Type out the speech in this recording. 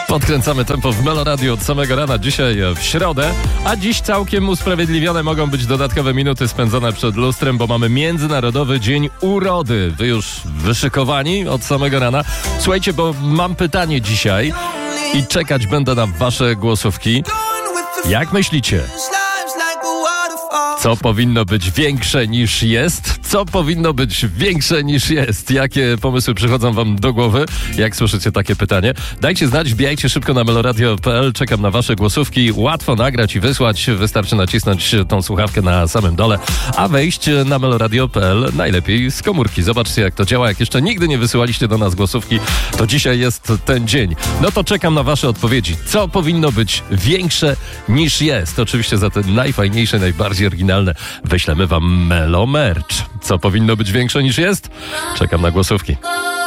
Podkręcamy tempo w Meloradio od samego rana, dzisiaj w środę, a dziś całkiem usprawiedliwione mogą być dodatkowe minuty spędzone przed lustrem, bo mamy Międzynarodowy Dzień Urody. Wy już wyszykowani od samego rana? Słuchajcie, bo mam pytanie dzisiaj i czekać będę na wasze głosówki. Jak myślicie? Co powinno być większe niż jest? Co powinno być większe niż jest? Jakie pomysły przychodzą wam do głowy, jak słyszycie takie pytanie? Dajcie znać, wbijajcie szybko na meloradio.pl, czekam na wasze głosówki. Łatwo nagrać i wysłać, wystarczy nacisnąć tą słuchawkę na samym dole, a wejść na meloradio.pl najlepiej z komórki. Zobaczcie, jak to działa. Jak jeszcze nigdy nie wysyłaliście do nas głosówki, to dzisiaj jest ten dzień. No to czekam na wasze odpowiedzi. Co powinno być większe niż jest? Oczywiście za te najfajniejsze, najbardziej oryginalne wyślemy wam Melo Merch. Co powinno być większe niż jest? Czekam na głosówki.